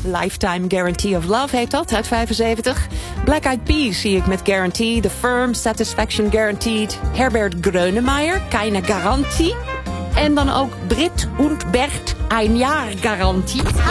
Lifetime Guarantee of Love heet dat, uit 75. Black Eyed Peas zie ik met Guarantee. The Firm, Satisfaction Guaranteed. Herbert Grönemeyer, Keine Garantie. En dan ook Brit und Bert, Ein Jahr Garantie.